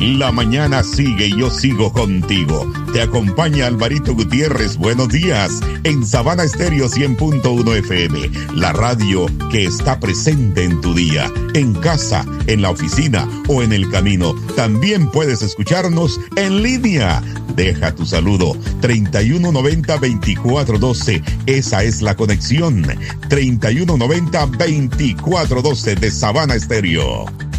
La mañana sigue y yo sigo contigo. Te acompaña Alvarito Gutiérrez. Buenos días. En Sabana Estéreo 100.1 FM. La radio que está presente en tu día. En casa, en la oficina o en el camino. También puedes escucharnos en línea. Deja tu saludo. 3190-2412. Esa es la conexión. 3190-2412 de Sabana Estéreo.